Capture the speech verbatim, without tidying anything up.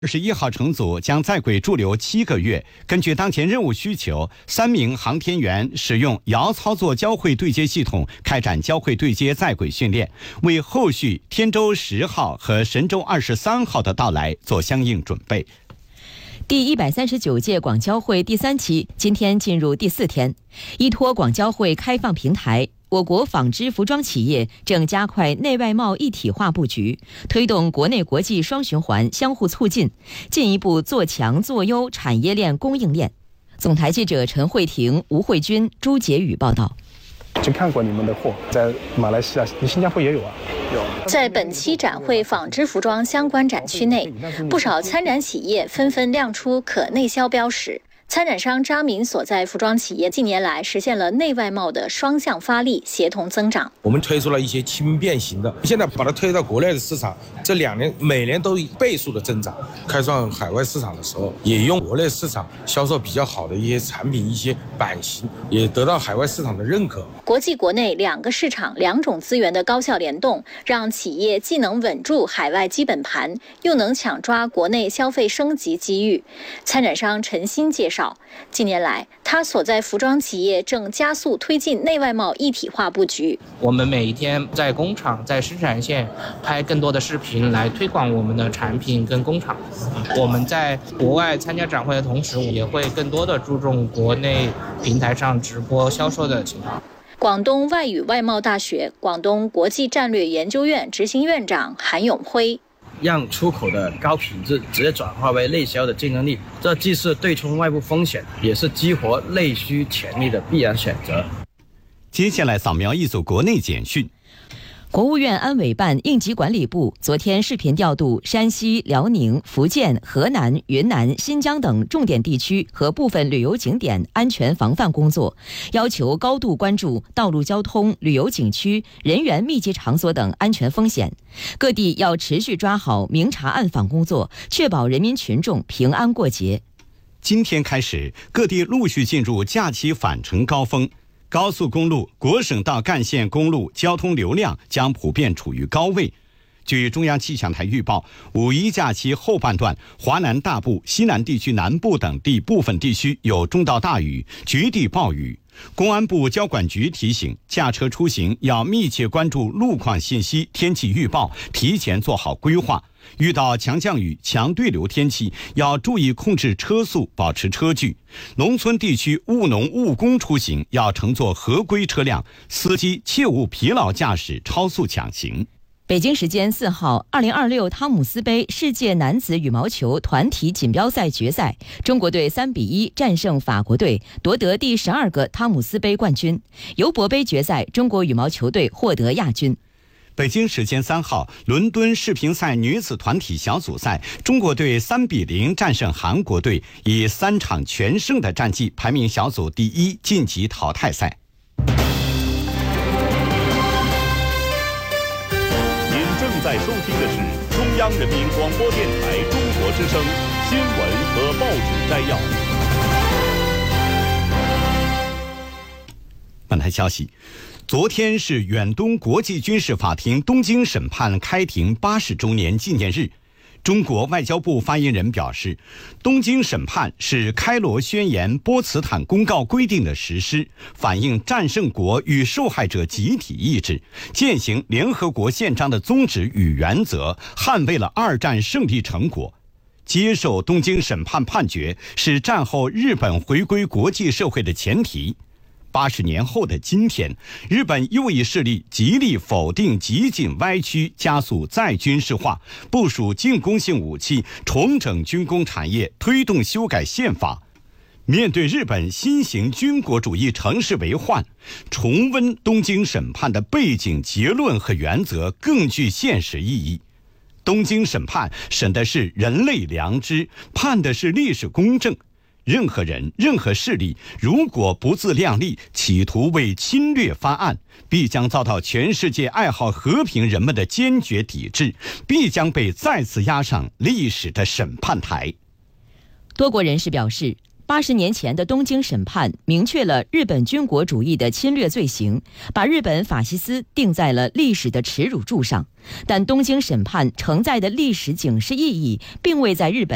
二十一号乘组将在轨驻留七个月。根据当前任务需求，三名航天员使用遥操作交会对接系统开展交会对接在轨训练，为后续天舟十号和神舟二十三号的到来做相应准备。 第一百三十九届广交会第三期今天进入第四天，依托广交会开放平台，我国纺织服装企业正加快内外贸一体化布局，推动国内国际双循环相互促进，进一步做强做优产业链供应链。总台记者陈慧婷、吴慧君、朱杰宇报道。 去看过你们的货，在马来西亚、新加坡也有啊。有。 在本期展会纺织服装相关展区内，不少参展企业纷纷亮出可内销标识。参展商张明所在服装企业近年来实现了内外贸的双向发力，协同增长。 我们推出了一些轻便型的，现在把它推到国内的市场，这两年每年都倍数的增长。开创海外市场的时候，也用国内市场销售比较好的一些产品、一些版型，也得到海外市场的认可。 国际国内两个市场、两种资源的高效联动，让企业既能稳住海外基本盘，又能抢抓国内消费升级机遇。参展商陈鑫介绍，近年来，他所在服装企业正加速推进内外贸一体化布局。 我们每一天在工厂、在生产线拍更多的视频来推广我们的产品跟工厂。我们在国外参加展会的同时，也会更多的注重国内平台上直播销售的情况。 广东外语外贸大学广东国际战略研究院执行院长韩永辉。 让出口的高品质直接转化为内销的竞争力，这既是对冲外部风险，也是激活内需潜力的必然选择。 接下来扫描一组国内简讯。 国务院安委办应急管理部昨天视频调度山西、辽宁、福建、河南、云南、新疆等重点地区和部分旅游景点安全防范工作，要求高度关注道路交通、旅游景区、人员密集场所等安全风险。各地要持续抓好明察暗访工作，确保人民群众平安过节。 今天开始，各地陆续进入假期返程高峰。高速公路、国省道干线公路交通流量将普遍处于高位。据中央气象台预报，五一假期后半段，华南大部、西南地区南部等地部分地区有中到大雨，局地暴雨。公安部交管局提醒，驾车出行要密切关注路况信息、天气预报，提前做好规划。遇到强降雨、强对流天气，要注意控制车速，保持车距。农村地区务农务工出行要乘坐合规车辆，司机切勿疲劳驾驶、超速抢行。 北京时间四号，二零二六汤姆斯杯世界男子羽毛球团体锦标赛决赛，中国队三比一战胜法国队，夺得第十二个汤姆斯杯冠军。尤伯杯决赛，中国羽毛球队获得亚军。 北京时间三号，伦敦世乒赛女子团体小组赛，中国队三比零战胜韩国队，以三场全胜的战绩排名小组第一，晋级淘汰赛。 正在收听的是中央人民广播电台中国之声新闻和报纸摘要。 本台消息，昨天是远东国际军事法庭东京审判开庭八十周年纪念日。中国外交部发言人表示，东京审判是开罗宣言、波茨坦公告规定的实施，反映战胜国与受害者集体意志，践行联合国宪章的宗旨与原则，捍卫了二战胜利成果。接受东京审判判决是战后日本回归国际社会的前提。八十年后的今天，日本右翼势力极力否定激进歪曲，加速再军事化，部署进攻性武器，重整军工产业，推动修改宪法。面对日本新型军国主义乘势为患，重温东京审判的背景、结论和原则更具现实意义。东京审判审的是人类良知，判的是历史公正。任何人、任何势力，如果不自量力，企图为侵略翻案，必将遭到全世界爱好和平人们的坚决抵制，必将被再次押上历史的审判台。 多国人士表示，八十年前的东京审判明确了日本军国主义的侵略罪行，把日本法西斯定在了历史的耻辱柱上。但东京审判承载的历史警示意义，并未在日本